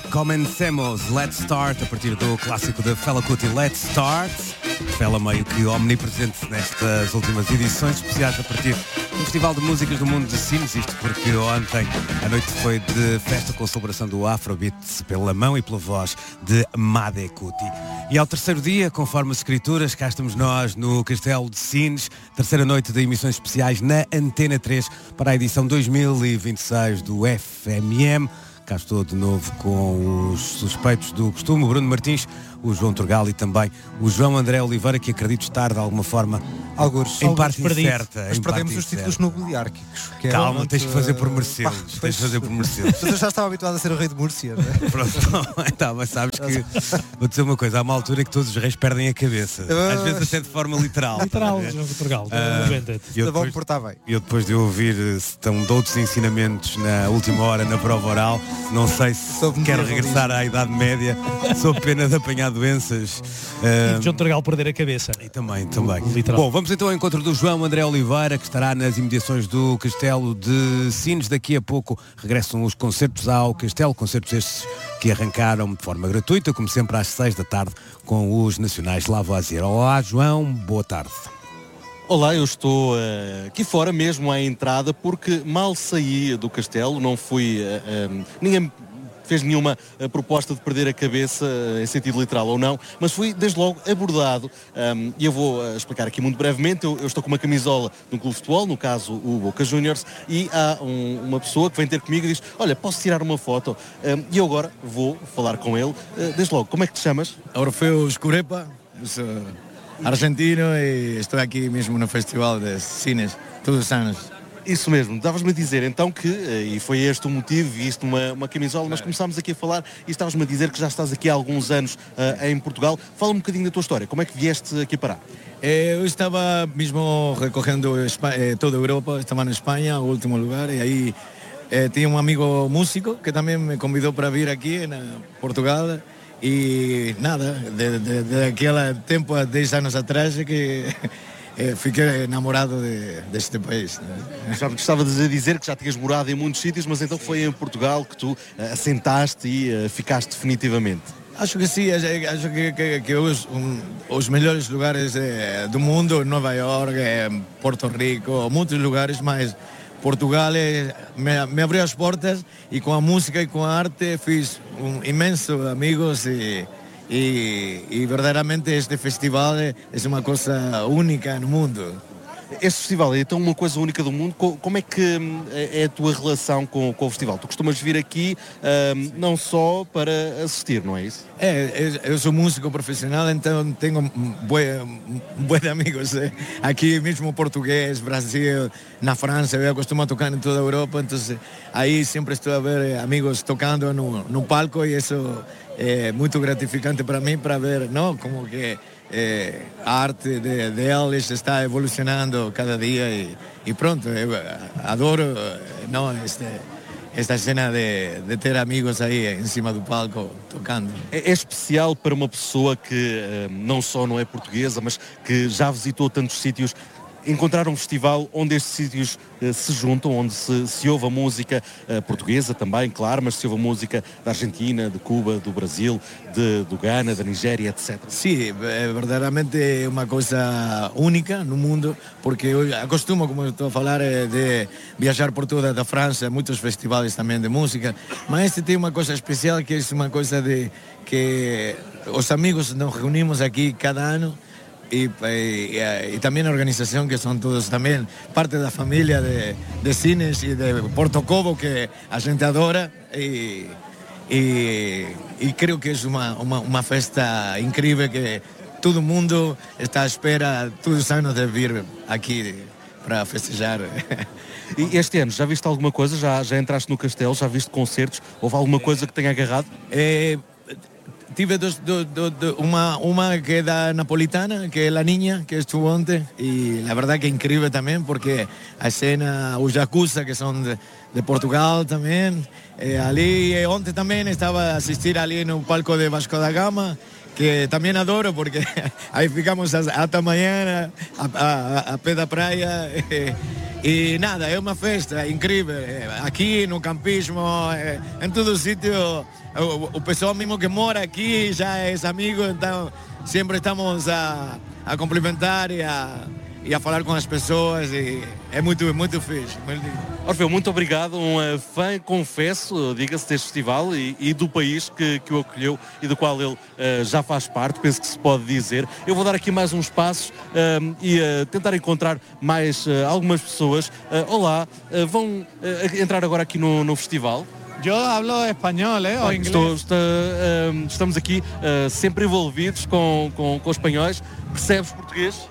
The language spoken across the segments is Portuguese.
Comencemos, Let's Start, a partir do clássico da Fela Kuti, Let's Start. Fela meio que omnipresente nestas últimas edições especiais a partir do Festival de Músicas do Mundo de Sines, isto porque ontem a noite foi de festa com a celebração do Afrobeat pela mão e pela voz de Made Kuti. E ao terceiro dia, conforme as escrituras, cá estamos nós no Castelo de Sines, terceira noite de emissões especiais na Antena 3 para a edição 2026 do FMM. Cá estou de novo com os suspeitos do costume, o Bruno Martins, o João Turgal e também o João André Oliveira, que acredito estar de alguma forma em parte incerta. Mas perdemos os títulos nobiliárquicos. Calma, tens que fazer por merecê-los. Tens de fazer por merecê-los. Mas eu já estava habituado a ser o rei de Múrcia, não é? Pronto, tá, mas sabes que vou dizer uma coisa, há uma altura que todos os reis perdem a cabeça. Às vezes até de forma literal. Literal, João Turgal. Eu depois de ouvir estão de outros ensinamentos na última hora na prova oral, não sei se quero regressar à Idade Média, sob pena de apanhar doenças. E de João Turgal perder a cabeça. E também. Literal. Bom, vamos então ao encontro do João André Oliveira, que estará nas imediações do Castelo de Sines. Daqui a pouco regressam os concertos ao Castelo, concertos estes que arrancaram de forma gratuita, como sempre às 6 da tarde, com os nacionais Lavoisier. Olá, João, boa tarde. Olá, eu estou aqui fora mesmo à entrada porque mal saí do castelo, não fui... ninguém fez nenhuma proposta de perder a cabeça, em sentido literal ou não, mas fui desde logo abordado, e eu vou explicar aqui muito brevemente. Eu estou com uma camisola de um clube de futebol, no caso o Boca Juniors, e há uma pessoa que vem ter comigo e diz: olha, posso tirar uma foto? E eu agora vou falar com ele. Desde logo, como é que te chamas? Orfeu Escurepa, sou argentino e estou aqui mesmo no Festival de Sines todos os anos. Isso mesmo, estavas-me a dizer então que, e foi este o motivo, viste uma camisola, mas começámos aqui a falar e estavas-me a dizer que já estás aqui há alguns anos em Portugal. Fala um bocadinho da tua história, como é que vieste aqui parar? Eu estava mesmo recorrendo toda a Europa, estava na Espanha, o último lugar, e aí tinha um amigo músico que também me convidou para vir aqui na Portugal. E nada, de aquele tempo, há 10 anos atrás, que fiquei enamorado deste país. Já estava a dizer que já tinhas morado em muitos sítios, mas então foi em Portugal que tu assentaste e ficaste definitivamente. Acho que sim, acho que os melhores lugares do mundo, Nova York, Porto Rico, muitos lugares, mas Portugal me abriu as portas e com a música e com a arte fiz imensos amigos e verdadeiramente este festival é uma coisa única no mundo. Este festival é então uma coisa única do mundo. Como é que é a tua relação com o festival? Tu costumas vir aqui não só para assistir, não é isso? Eu sou músico profissional, então tenho buenos amigos aqui mesmo, português, Brasil, na França. Eu costumo tocar em toda a Europa, então aí sempre estou a ver amigos tocando no palco e isso é muito gratificante para mim, para ver, não, como que a arte deles está evolucionando cada dia e pronto, eu adoro não, esta cena de ter amigos aí em cima do palco tocando. É especial para uma pessoa que não só não é portuguesa, mas que já visitou tantos sítios, encontrar um festival onde estes sítios se juntam, onde se ouve a música portuguesa também, claro, mas se ouve a música da Argentina, de Cuba, do Brasil, do Ghana, da Nigéria, etc. Sim, é verdadeiramente uma coisa única no mundo, porque eu acostumo, como eu estou a falar, de viajar por toda a França, muitos festivais também de música, mas este tem uma coisa especial, que é uma coisa de que os amigos nos reunimos aqui cada ano. Y también la organización, que son todos también parte de la familia de Sines y de Porto Covo, que a gente adora, y creo que es una festa increíble que todo el mundo está a espera todos los años de vir aquí para festejar. E este ano, já viste alguma coisa? Já entraste no castelo? Já viste concertos? Houve alguma coisa que tenha agarrado? Tive una que es la napolitana, que es la niña, que estuvo antes, y la verdad que increíble también, porque a escena, os Yakuza, que son de Portugal también, ali ontem también estaba a asistir ali en un palco de Vasco da Gama, que también adoro, porque ahí ficamos hasta mañana a pé da praia, E nada, é uma festa incrível. Aqui no campismo, em todo sítio, o pessoal mesmo que mora aqui já é amigo, então sempre estamos a cumprimentar e a falar com as pessoas e é muito fixe. Orfeu, muito obrigado, fã, confesso, diga-se, deste festival e do país que o acolheu e do qual ele já faz parte, penso que se pode dizer. Eu vou dar aqui mais uns passos e tentar encontrar mais algumas pessoas. Olá, vão entrar agora aqui no festival. Eu hablo espanhol, ou inglês. Estamos aqui sempre envolvidos com espanhóis. Percebes português?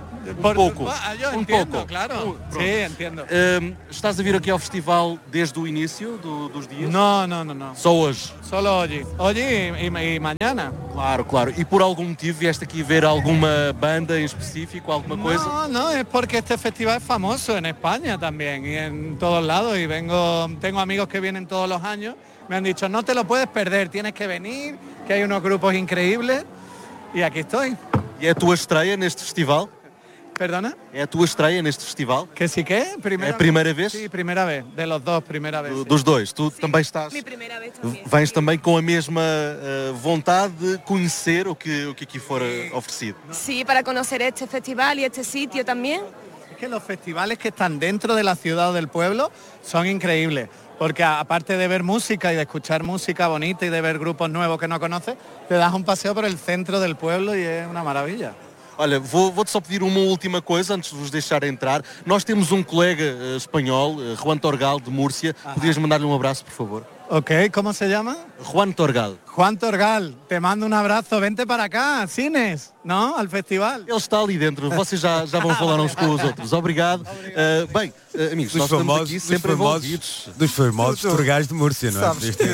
Pouco. Eu entendo, claro. Sí, entendo. Estás a vir aqui ao festival desde o início dos dias? Não. Só hoje? Solo hoje. Hoje e mañana. Claro. E por algum motivo vieste aqui ver alguma banda em específico, alguma coisa? No, es porque este festival es famoso en España también y en todos lados y tengo amigos que vienen todos los años, me han dicho no te lo puedes perder, tienes que venir, que hay unos grupos increíbles y aquí estoy. E é a tua estreia neste festival? ¿Perdona? É a tua estreia neste festival? Que sí que, É a primeira vez? Sí, primera vez, de los dos, primera vez. Dos dois, tu também estás? Mi primera vez también. Vens também com a mesma vontade de conhecer o que aqui for oferecido? Sí, para conocer este festival y este sitio también. Es que los festivales que están dentro de la ciudad o del pueblo son increíbles, porque aparte de ver música y de escuchar música bonita y de ver grupos nuevos que no conoces, te das un paseo por el centro del pueblo y es una maravilla. Olha, vou-te só pedir uma última coisa antes de vos deixar entrar. Nós temos um colega espanhol, Juan Torgal, de Múrcia. Podias mandar-lhe um abraço, por favor? Ok, ¿cómo se llama? Juan Torgal. Juan Torgal, te mando un abrazo, vente para acá, Cines, ¿no? Al festival. Ele está ali dentro, vocês já vão falar uns com os outros. Obrigado. Bem, amigos, nós estamos aqui sempre envolvidos. Dos famosos Torgais de Múrcia, não é? Sabes que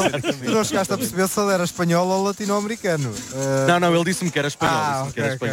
tu não chegaste a perceber se ele era espanhol ou latino-americano. Não, ele disse-me que era espanhol.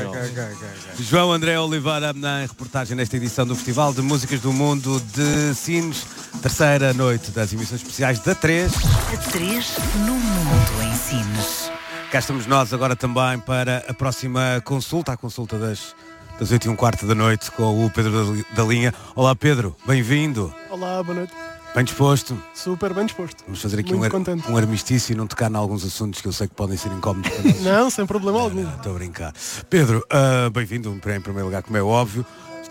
João André Oliveira na reportagem nesta edição do Festival de Músicas do Mundo de Sines, terceira noite das emissões especiais da 3. A 3 no mundo em Sines. Cá estamos nós agora também para a próxima consulta, a consulta das 8h15 da noite com o Pedro da Linha. Olá Pedro, bem-vindo. Olá, boa noite. Bem disposto? Super bem disposto. Vamos fazer aqui Muito um armistício e não tocar em alguns assuntos que eu sei que podem ser incómodos para nós. Não, sem problema algum. Estou a brincar. Pedro, bem-vindo em primeiro lugar, como é óbvio.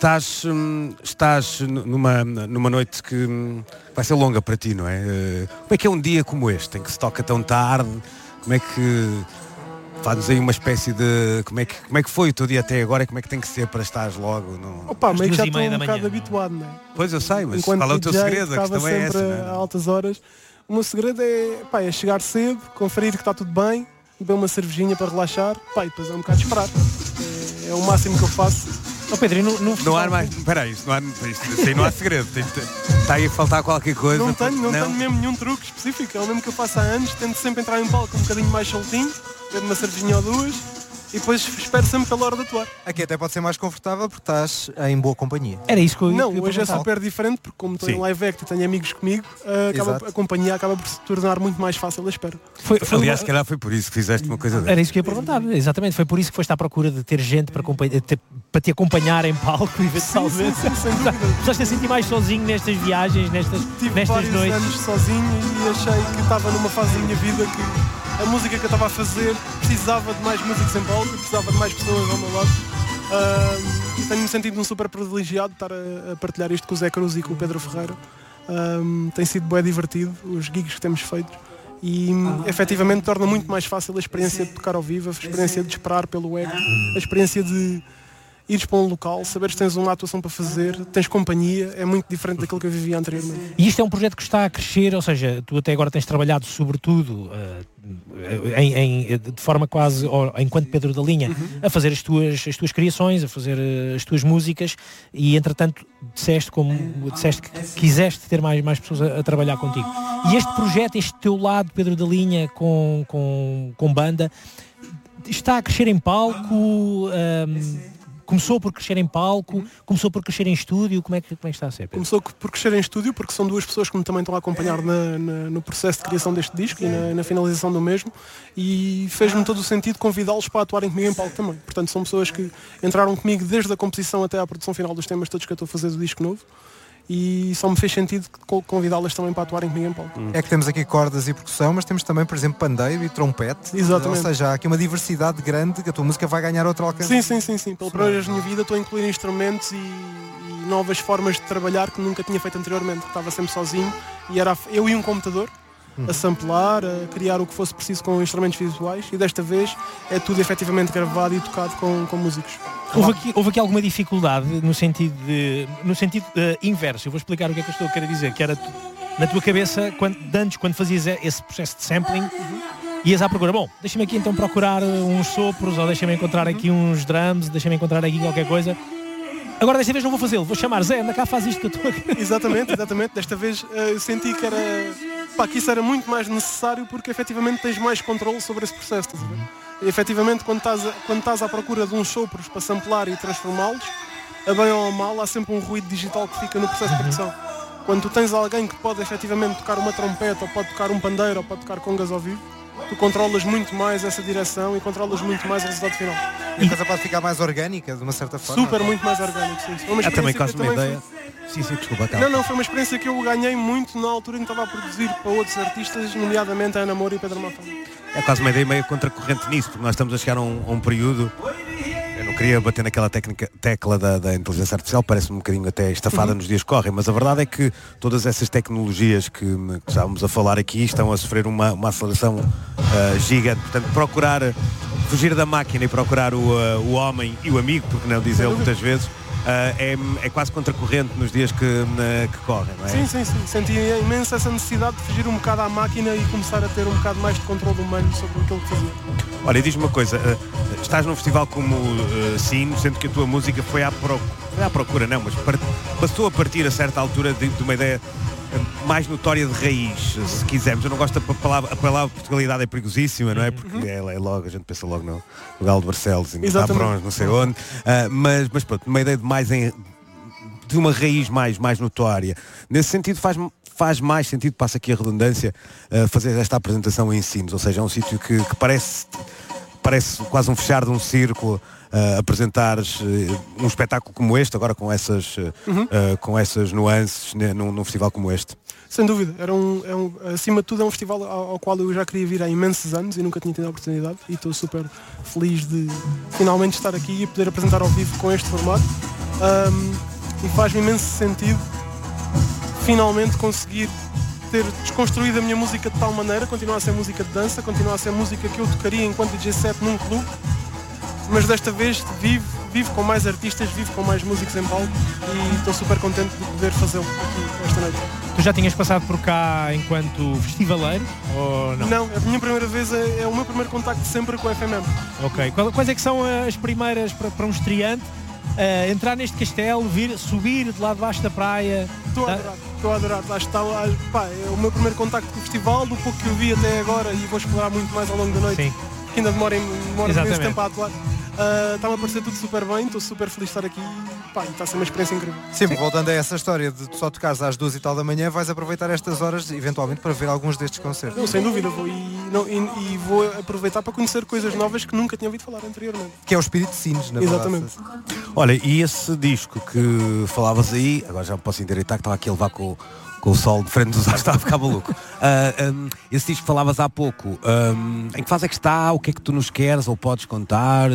Estás numa noite que vai ser longa para ti, não é? Como é que é um dia como este, em que se toca tão tarde? Como é que fazes aí uma espécie de... Como é que foi o teu dia até agora e como é que tem que ser para estares logo? Opa, meio que já estou um bocado habituado, não é? Pois eu sei, mas enquanto qual é o teu DJ, segredo? A questão é essa, sempre a altas horas. O meu segredo é chegar cedo, conferir que está tudo bem, beber uma cervejinha para relaxar, e depois é um bocado esperar. É o máximo que eu faço. Pedro, não há mais. Espera aí, isto aí não há segredo. Está aí a faltar qualquer coisa. Não tenho mesmo nenhum truque específico. É o mesmo que eu faço há anos. Tento sempre entrar em palco um bocadinho mais soltinho, beber uma cervejinha ou duas e depois espero sempre pela hora de atuar. Aqui até pode ser mais confortável porque estás em boa companhia. Era isso que eu Não, hoje é super diferente porque como estou em live act e tenho amigos comigo, a companhia acaba por se tornar muito mais fácil a espera. Aliás, se calhar foi por isso que fizeste uma coisa dessa. Era isso que eu ia perguntar, exatamente. Foi por isso que foste à procura de ter gente para te acompanhar em palco eventualmente. Sim, sem dúvida. Estás a sentir mais sozinho nestas viagens, nestas vários noites? Anos sozinho e achei que estava numa fase da minha vida que a música que eu estava a fazer precisava de mais músicos em palco, precisava de mais pessoas ao meu lado. E tenho-me sentido um super privilegiado de estar a partilhar isto com o Zé Cruz e com o Pedro Ferreira. Tem sido bem divertido os gigs que temos feito e efetivamente torna muito mais fácil a experiência de tocar ao vivo, a experiência de esperar pelo eco, a experiência de ires para um local, saberes que tens uma atuação para fazer, tens companhia, é muito diferente daquilo que eu vivia anteriormente. E isto é um projeto que está a crescer, ou seja, tu até agora tens trabalhado sobretudo de forma quase, enquanto Pedro da Linha, a fazer as tuas criações, a fazer as tuas músicas e entretanto disseste que quiseste ter mais pessoas a trabalhar contigo. E este projeto, este teu lado, Pedro da Linha, com banda, está a crescer em palco. Começou por crescer em palco, começou por crescer em estúdio, como é que está a ser, Pedro? Começou por crescer em estúdio, porque são duas pessoas que me também estão a acompanhar no processo de criação deste disco e na finalização do mesmo, e fez-me todo o sentido convidá-los para atuarem comigo em palco também. Portanto, são pessoas que entraram comigo desde a composição até à produção final dos temas todos que eu estou a fazer do disco novo, e só me fez sentido convidá-las também para atuarem comigo em palco. É que temos aqui cordas e percussão, mas temos também, por exemplo, pandeiro e trompete. Exatamente. Ou seja, há aqui uma diversidade grande que a tua música vai ganhar outro alcance. Sim. Pela primeira vez na minha vida estou a incluir instrumentos e novas formas de trabalhar que nunca tinha feito anteriormente. Estava sempre sozinho e era eu e um computador a samplar, a criar o que fosse preciso com instrumentos visuais, e desta vez é tudo efetivamente gravado e tocado com músicos. Houve aqui alguma dificuldade no sentido inverso? Eu vou explicar o que é que eu estou a querer dizer, que era na tua cabeça, quando fazias esse processo de sampling, ias à procura, bom, deixa-me aqui então procurar uns sopros, ou deixa-me encontrar aqui uns drums, deixa-me encontrar aqui qualquer coisa. Agora desta vez não vou fazê-lo, vou chamar Zé, anda cá, faz isto que eu estou aqui. Exatamente. Desta vez eu senti que isso era muito mais necessário, porque efetivamente tens mais controle sobre esse processo, estás a ver? E efetivamente quando estás à procura de uns sopros para samplar e transformá-los, a bem ou a mal, há sempre um ruído digital que fica no processo de produção. Quando tu tens alguém que pode efetivamente tocar uma trompete, ou pode tocar um pandeiro, ou pode tocar congas ao vivo, tu controlas muito mais essa direção e controlas muito mais o resultado final. E a coisa pode ficar mais orgânica, de uma certa forma. Muito mais orgânico, sim. Também quase uma ideia. Sim, desculpa, calma. Não, foi uma experiência que eu ganhei muito na altura em que estava a produzir para outros artistas, nomeadamente a Ana Moura e Pedro Mafama. É quase uma ideia meio contracorrente nisso, porque nós estamos a chegar a um período. Eu não queria bater naquela tecla da inteligência artificial, parece-me um bocadinho até estafada nos dias que correm, mas a verdade é que todas essas tecnologias que estávamos a falar aqui estão a sofrer uma aceleração gigante. Portanto, procurar fugir da máquina e procurar o homem e o amigo, porque não dizê-lo muitas vezes, é quase contracorrente nos dias que correm, não é? Sim. Senti imensa essa necessidade de fugir um bocado à máquina e começar a ter um bocado mais de controle humano sobre aquilo que fazia. Olha, diz-me uma coisa, estás num festival como Sino, sendo que a tua música foi à procura, não, mas passou a partir a certa altura de uma ideia mais notória de raiz, se quisermos. Eu não gosto da palavra, a palavra Portugalidade é perigosíssima, não é? Porque é logo, a gente pensa logo no Galo de Barcelos e no Tabrões, não sei onde, mas pronto, uma ideia de uma raiz mais notória. Nesse sentido faz mais sentido, passa aqui a redundância, fazer esta apresentação em Sines, ou seja, é um sítio que parece quase um fechar de um círculo, apresentares um espetáculo como este, agora com essas nuances num festival como este. Sem dúvida, acima de tudo é um festival ao qual eu já queria vir há imensos anos e nunca tinha tido a oportunidade, e estou super feliz de finalmente estar aqui e poder apresentar ao vivo com este formato, e faz-me imenso sentido finalmente conseguir ter desconstruído a minha música de tal maneira, continua a ser música de dança, continua a ser música que eu tocaria enquanto DJ set num clube, mas desta vez vivo com mais artistas, vivo com mais músicos em palco, e estou super contente de poder fazê-lo aqui esta noite. Tu já tinhas passado por cá enquanto festivaleiro, ou não? Não, é a minha primeira vez, é o meu primeiro contacto sempre com a FMM. Ok, quais é que são as primeiras para um estreante? Entrar neste castelo, subir de lá debaixo da praia. Estou a adorar. Lá está, é o meu primeiro contacto com o festival, do pouco que eu vi até agora, e vou explorar muito mais ao longo da noite. Sim. Que ainda demora imenso tempo a atuar. Está-me a parecer tudo super bem, estou super feliz de estar aqui, e está a ser uma experiência incrível. Sim, voltando a essa história de só tocares às 2 e tal da manhã, vais aproveitar estas horas eventualmente para ver alguns destes concertos. Não, sem dúvida, vou aproveitar para conhecer coisas novas que nunca tinha ouvido falar anteriormente. Que é o espírito de Sines, na verdade. Exatamente. Olha, e esse disco que falavas aí, agora já me posso endireitar, que estava aqui a levar com o sol de frente dos olhos, estava a ficar maluco. Esse disco que falavas há pouco, em que fase é que está? O que é que tu nos queres ou podes contar?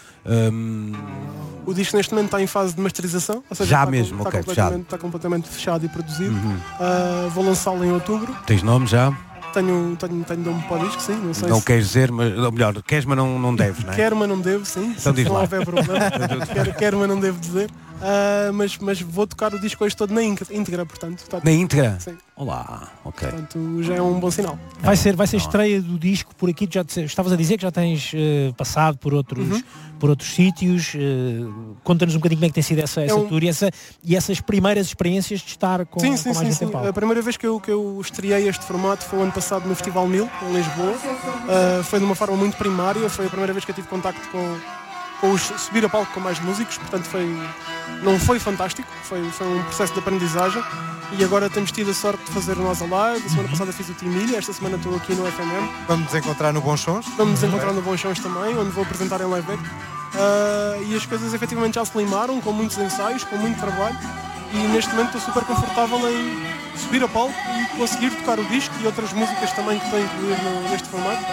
O disco neste momento está em fase de masterização, ou seja, já mesmo, está completamente fechado e produzido. Vou lançá-lo em outubro. Tens nome já? Tenho nome para o disco, sim. Não sei não queres dizer, mas, ou melhor, queres, mas não deves, não é? Quero, mas não devo, sim. Então diz não lá. houver problema. quero, mas não devo dizer. Mas vou tocar o disco hoje todo na íntegra, portanto. Na íntegra? Sim. Olá, ok. Portanto, já é um bom sinal. Vai ser estreia do disco por aqui, já estavas a dizer que já tens passado por outros sítios. Conta-nos um bocadinho como é que tem sido essa tour e essas primeiras experiências de estar com mais gente em palco. A primeira vez que eu estreiei este formato foi o ano passado no Festival 1000, em Lisboa. Foi de uma forma muito primária, foi a primeira vez que eu tive contacto com subir a palco com mais músicos, portanto não foi fantástico, foi um processo de aprendizagem e agora temos tido a sorte de fazer o Nós Alive. A semana passada fiz o Timilha, esta semana estou aqui no FMM. Vamos nos encontrar no Bons Sons? Vamos nos encontrar no Bons Sons também, onde vou apresentar em live back. E as coisas efetivamente já se limaram, com muitos ensaios, com muito trabalho, e neste momento estou super confortável em subir a palco e conseguir tocar o disco e outras músicas também que estou a incluir neste formato.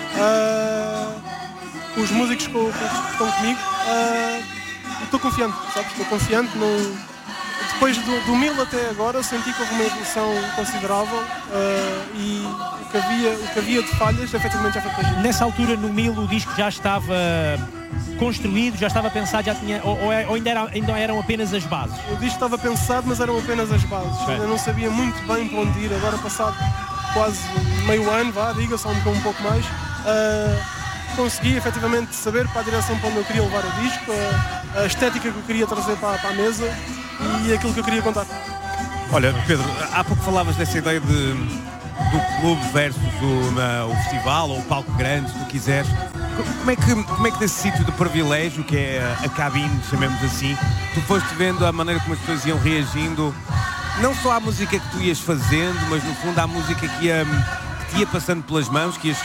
Os músicos que estão comigo, estou confiante, sabes? Estou confiante. Depois do 1000 até agora senti que houve uma evolução considerável e o que havia de falhas efetivamente já foi corrigido. Nessa altura, no 1000, o disco já estava construído, já estava pensado, já tinha, ou ainda eram apenas as bases? O disco estava pensado, mas eram apenas as bases. Ainda não sabia muito bem para onde ir. Agora, passado quase meio ano, diga-se, um pouco mais, consegui efetivamente saber para a direção para onde eu queria levar o disco, a estética que eu queria trazer para a mesa e aquilo que eu queria contar. Olha, Pedro, há pouco falavas dessa ideia do clube versus o festival ou o palco grande, se tu quiseres. Como é que desse sítio de privilégio, que é a cabine, chamemos assim, tu foste vendo a maneira como as pessoas iam reagindo, não só à música que tu ias fazendo, mas no fundo à música que te ia passando pelas mãos, que ias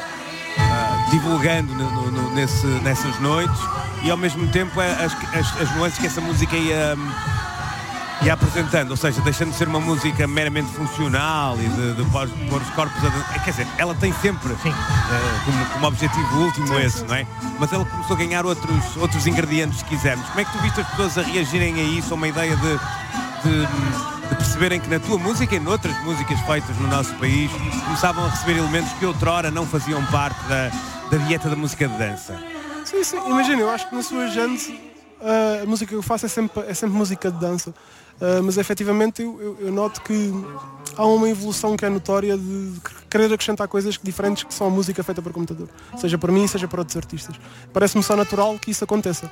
divulgando nessas noites, e ao mesmo tempo as nuances que essa música ia apresentando, ou seja, deixando de ser uma música meramente funcional e de pôr os corpos quer dizer, ela tem sempre como objetivo último esse, não é? Mas ela começou a ganhar outros ingredientes, se quisermos. Como é que tu viste as pessoas a reagirem a isso, a uma ideia de perceberem que na tua música e noutras músicas feitas no nosso país começavam a receber elementos que outrora não faziam parte da dieta da música de dança? Sim, imagina, eu acho que na sua gênese a música que eu faço é sempre música de dança, mas efetivamente eu noto que há uma evolução que é notória de querer acrescentar coisas diferentes que são a música feita por computador, seja por mim, seja por outros artistas. Parece-me só natural que isso aconteça.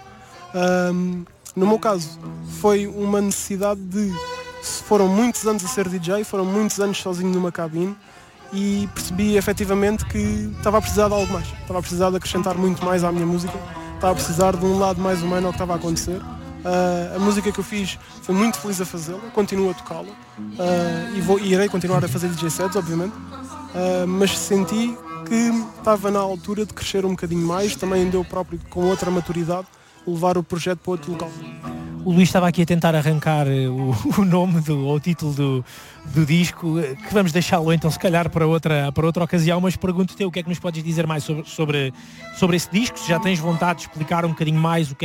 No meu caso, foi uma necessidade foram muitos anos a ser DJ, foram muitos anos sozinho numa cabine, e percebi efetivamente que estava a precisar de algo mais, estava a precisar de acrescentar muito mais à minha música, estava a precisar de um lado mais humano ao que estava a acontecer. A música que eu fiz, foi muito feliz a fazê-la, continuo a tocá-la e irei continuar a fazer DJ sets, obviamente, mas senti que estava na altura de crescer um bocadinho mais, também deu próprio com outra maturidade levar o projeto para outro local. O Luís estava aqui a tentar arrancar o nome ou o título do disco, que vamos deixá-lo então se calhar para outra ocasião, mas pergunto-te o que é que nos podes dizer mais sobre esse disco, se já tens vontade de explicar um bocadinho mais o que é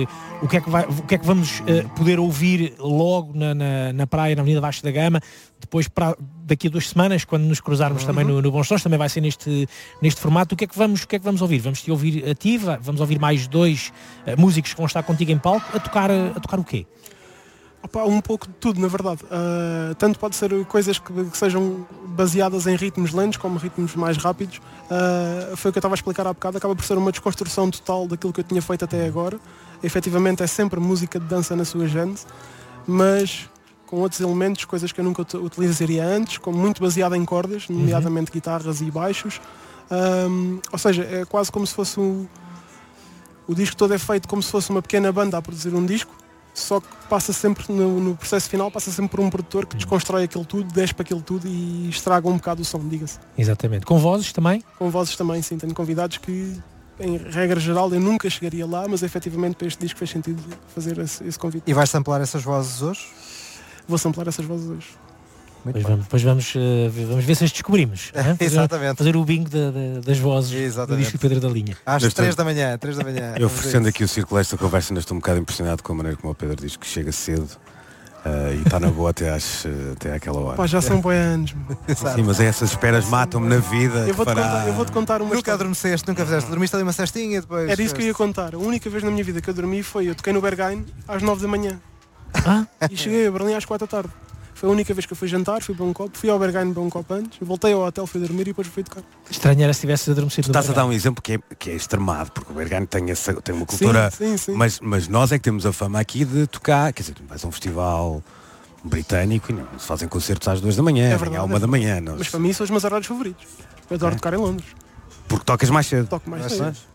que vamos poder ouvir logo na praia, na Avenida Vasco da Gama, depois daqui a 2 semanas, quando nos cruzarmos também no Bons Sons, também vai ser neste formato. O que é que vamos ouvir? Vamos te ouvir ativa, vamos ouvir mais 2 músicos que vão estar contigo em palco a tocar o quê? Um pouco de tudo, na verdade. Tanto pode ser coisas que sejam baseadas em ritmos lentos como ritmos mais rápidos. Foi o que eu estava a explicar há bocado, acaba por ser uma desconstrução total daquilo que eu tinha feito até agora. Efetivamente é sempre música de dança na sua gênese, mas com outros elementos, coisas que eu nunca utilizaria antes, como muito baseada em cordas, nomeadamente guitarras e baixos. Ou seja, é quase como se fosse o disco todo é feito como se fosse uma pequena banda a produzir um disco, só que passa sempre, no processo final, passa sempre por um produtor que desconstrói aquilo tudo, despe aquilo tudo e estraga um bocado o som, diga-se. Exatamente. Com vozes também? Com vozes também, sim. Tenho convidados que, em regra geral, eu nunca chegaria lá, mas efetivamente para este disco fez sentido fazer esse convite. E vais samplar essas vozes hoje? Vou samplar essas vozes hoje. Depois vamos ver se as descobrimos. Exatamente. Fazer o bingo das vozes. Exatamente. Do disco de Pedro da Linha. Às 3 da manhã. Eu oferecendo aqui o círculo desta conversa, ainda estou um bocado impressionado com a maneira como o Pedro diz que chega cedo e está na boa até àquela hora. Já são bons anos. Sim, mas essas esperas matam-me na vida. Eu vou-te contar uma Nunca adormeceste, nunca fizeste. Dormiste ali uma cestinha depois. Era isso que eu ia contar. A única vez na minha vida que eu dormi foi, eu toquei no Berghain às 9 da manhã. E cheguei a Berlim às 4 da tarde. Foi a única vez que eu fui jantar, fui para um copo, fui ao Berghain para um copo antes, voltei ao hotel, fui dormir e depois fui tocar. Estranho era se tivesse adormecido. Estás a dar um exemplo que é extremado, porque o Berghain tem uma cultura, sim. Mas nós é que temos a fama aqui de tocar, quer dizer, tu vais a um festival britânico e não se fazem concertos às 2 da manhã, nem à 1 da manhã. Mas para mim são os meus horários favoritos. Eu adoro tocar em Londres. Porque tocas mais cedo. Toco mais cedo.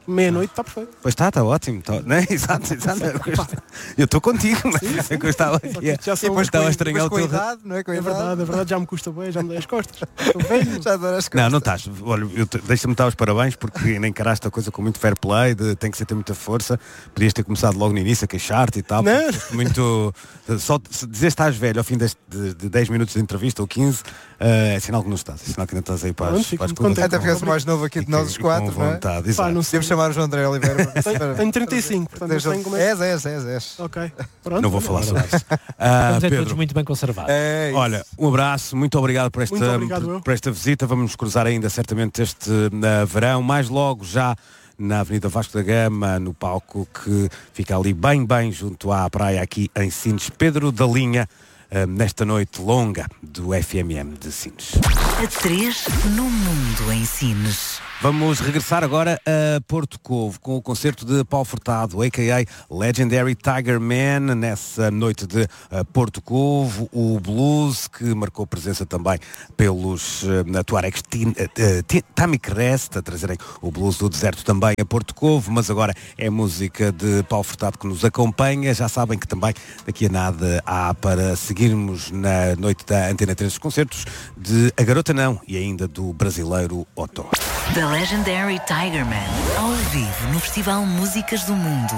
meia-noite está perfeito. Pois está ótimo. Né? Exato. Eu estou contigo, mas isso é que eu estava aqui. Já são Depois estava a estranhar o com a teu... idade, não é? Com a É idade. verdade, já me custa bem, já me dei as costas. Estou velho. Já adoro as costas. Não estás. Olha, deixa-me dar os parabéns porque nem encaraste a coisa com muito fair play, tem que ser ter muita força. Podias ter começado logo no início a queixar-te e tal. Não. Muito. Só se dizer estás velho ao fim de 10 minutos de entrevista ou 15, é sinal que não estás. É sinal que ainda estás aí para as Fico-me coisas. contente. Até porque és mais novo aqui de nós os quatro, com não é? vontade, Pá, exato. não sei. Podemos chamar o João André Oliveira. Tenho 35, portanto não sei como é. És. Ok, pronto. Não vou falar sobre isso. Estamos todos Pedro, muito bem conservados. É isso. olha, um abraço, muito obrigado por Muito obrigado, eu. por esta visita. Vamos nos cruzar ainda certamente este verão, mais logo já na Avenida Vasco da Gama, no palco que fica ali bem junto à praia aqui em Sines. Pedro da Linha, nesta noite longa do FMM de Sines. A 3 no Mundo em Sines. Vamos regressar agora a Porto Covo com o concerto de Paulo Furtado, a.k.a. Legendary Tiger Man, nessa noite de Porto Covo, o blues que marcou presença também pelos Tuaregs Tamik Rest, a trazerem o blues do deserto também a Porto Covo, mas agora é música de Paulo Furtado que nos acompanha. Já sabem que também daqui a nada há para seguirmos na noite da Antena 3 os concertos de A Garota Não e ainda do brasileiro Otto. The Legendary Tiger Man, ao vivo no Festival Músicas do Mundo.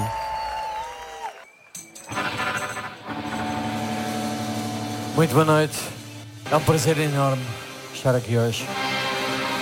Muito boa noite. É um prazer enorme estar aqui hoje.